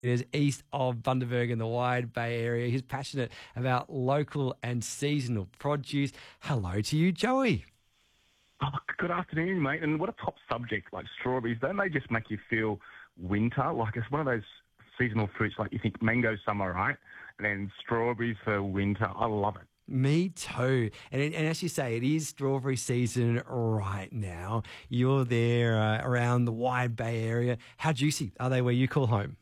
It is east of Bundaberg in the Wide Bay Area. He's passionate about local and seasonal produce. Hello to you, Joey. Oh, good afternoon, mate. And what a top subject, like strawberries. Don't they just make you feel winter? Like it's one of those seasonal fruits, like you think mango summer, right? And then strawberries for winter. I love it. Me too. And as you say, it is strawberry season right now. You're there around the Wide Bay Area. How juicy are they where you call home?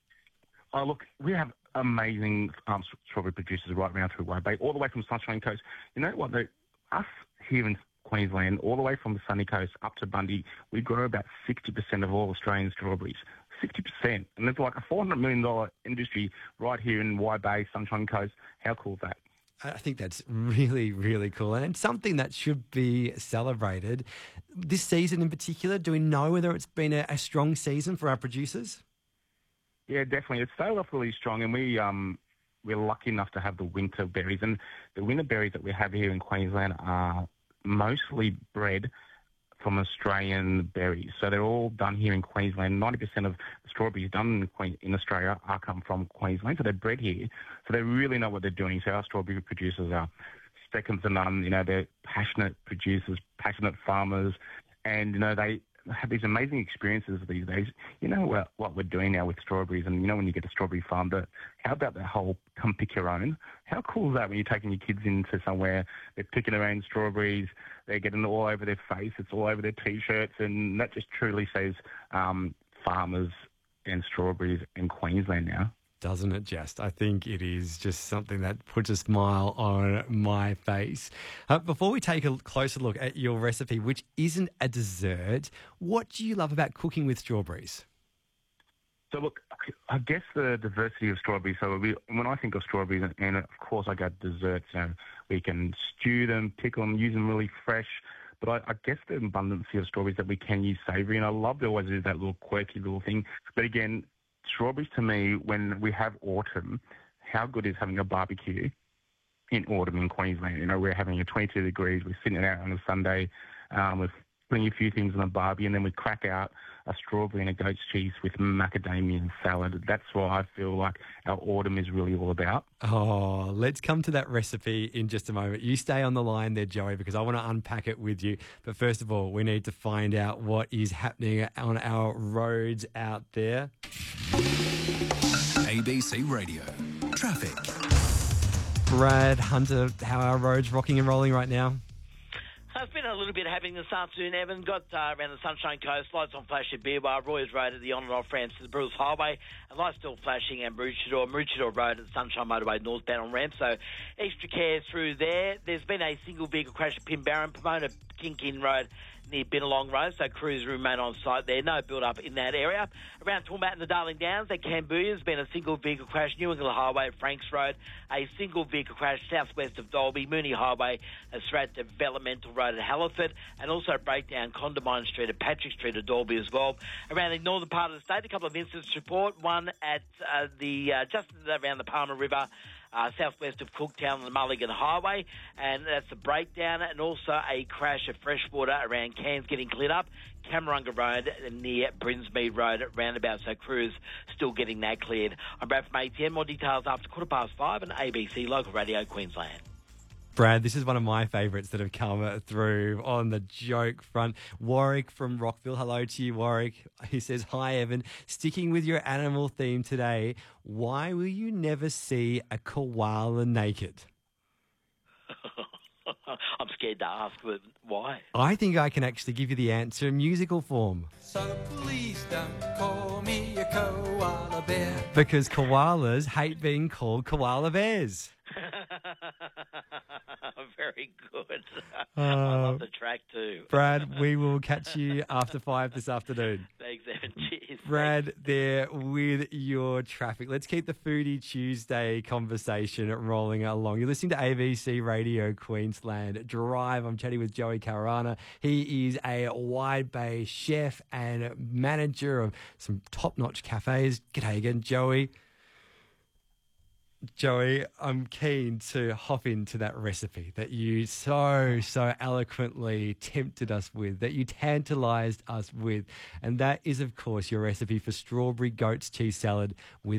Oh, look, we have amazing strawberry producers right around through Wide Bay, all the way from Sunshine Coast. You know what? Us here in Queensland, all the way from the sunny coast up to Bundy, we grow about 60% of all Australian strawberries. 60%. And there's like a $400 million industry right here in Wide Bay, Sunshine Coast. How cool is that? I think that's really, really cool and something that should be celebrated. This season in particular, do we know whether it's been a strong season for our producers? Yeah, definitely. It started off really strong, and we're lucky enough to have the winter berries. And the winter berries that we have here in Queensland are mostly bred from Australian berries. So they're all done here in Queensland. 90% of the strawberries done in Australia are come from Queensland, so they're bred here. So they really know what they're doing. So our strawberry producers are second to none. You know, they're passionate producers, passionate farmers, and, you know, they have these amazing experiences these days. You know what we're doing now with strawberries, and you know when you get a strawberry farm, but how about that whole come pick your own? How cool is that when you're taking your kids into somewhere, they're picking their own strawberries, they're getting it all over their face, it's all over their T-shirts, and that just truly says farmers and strawberries in Queensland now. Doesn't it just? I think it is just something that puts a smile on my face. Before we take a closer look at your recipe, which isn't a dessert, what do you love about cooking with strawberries? So look, I guess the diversity of strawberries. So when I think of strawberries, and of course I got desserts, you know, we can stew them, pickle them, use them really fresh. But I guess the abundance of strawberries that we can use savoury, and I love to always do that little quirky little thing. But again, strawberries to me, when we have autumn, how good is having a barbecue in autumn in Queensland? You know, we're having 22 degrees, we're sitting out on a Sunday, we're putting a few things on a barbie, and then we crack out a strawberry and a goat's cheese with macadamia and salad. That's what I feel like our autumn is really all about. Oh, let's come to that recipe in just a moment. You stay on the line there, Joey, because I want to unpack it with you. But first of all, we need to find out what is happening on our roads out there. ABC Radio. Traffic. Brad Hunter, how are our roads rocking and rolling right now? It's been a little bit happening this afternoon, Evan. Got around the Sunshine Coast, lights on flash at Beerwah, Royals Road at the on and off ramps to the Bruce Highway, and lights still flashing at Maroochydore Road at the Sunshine Motorway northbound on ramp. So extra care through there. There's been a single vehicle crash at Pinbarron, Pomona Kinkin Road near Binnalong Road, so crews remain on site there. No build-up in that area. Around Tormat and the Darling Downs at Cambodia, there's been a single vehicle crash, New England Highway at Franks Road, a single vehicle crash southwest of Dolby, Mooney Highway at Strat Developmental Road at Halliford, and also a breakdown Condamine Street at Patrick Street at Dolby as well. Around the northern part of the state, a couple of incidents report, one at just around the Palmer River, southwest of Cooktown on the Mulligan Highway, and that's a breakdown, and also a crash at Freshwater around Cairns getting cleared up, Camarunga Road near Brinsmead Road at roundabout, so crews still getting that cleared. I'm Brad from ATM. More details after 5:15 on ABC Local Radio Queensland. Brad, this is one of my favourites that have come through on the joke front. Warwick from Rockville. Hello to you, Warwick. He says, hi, Evan. Sticking with your animal theme today, why will you never see a koala naked? I'm scared to ask, but why? I think I can actually give you the answer in musical form. So please don't call me a koala bear. Because koalas hate being called koala bears. Very good. I love the track too. Brad, we will catch you after 5 this afternoon. Thanks, Evan. Cheers. Brad, there with your traffic. Let's keep the Foodie Tuesday conversation rolling along. You're listening to ABC Radio Queensland Drive. I'm chatting with Joey Caruana. He is a Wide Bay chef and manager of some top-notch cafes. G'day again, Joey. Joey, I'm keen to hop into that recipe that you so eloquently tempted us with, that you tantalized us with. And that is, of course, your recipe for strawberry goat's cheese salad with